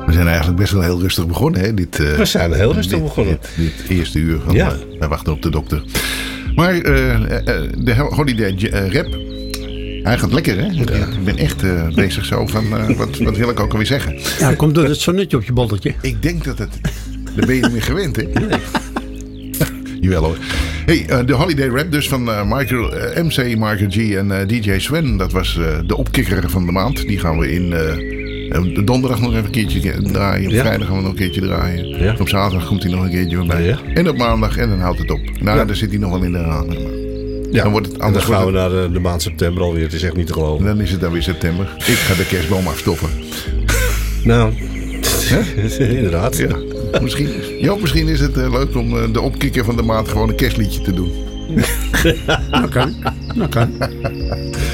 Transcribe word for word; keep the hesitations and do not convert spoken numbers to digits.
We zijn eigenlijk best wel heel rustig begonnen. Hè? Dit, uh, We zijn heel rustig dit, begonnen. Dit, dit eerste uur. Van, Ja. uh, wij wachten op de dokter. Maar uh, uh, de Holiday uh, Rap... Hij gaat lekker, hè? Ja. Ik ben echt uh, bezig zo van... Uh, wat, wat wil ik ook alweer zeggen? Ja, komt door het zonnetje op je bolletje. Ik denk dat het... Daar ben je niet meer gewend, hè? Nee. Jawel hoor. Hey, uh, de Holiday Rap dus van uh, Michael, uh, M C, Michael G en uh, D J Sven. Dat was uh, de opkikker van de maand. Die gaan we in uh, donderdag nog even een keertje draaien. Op ja. vrijdag gaan we nog een keertje draaien. Ja. Op zaterdag komt hij nog een keertje voorbij. Ja. En op maandag en dan houdt het op. Nou, ja. daar zit hij nog wel in de raad. Ja, dan wordt het anders. En dan gaan we naar de, de maand september alweer. Het is echt niet te geloven. Dan is het dan weer september. Ik ga de kerstboom afstoffen. Nou, inderdaad. Ja. Misschien, ja, misschien is het uh, leuk om uh, de opkikker van de maand gewoon een kerstliedje te doen. Dat kan. Dat kan.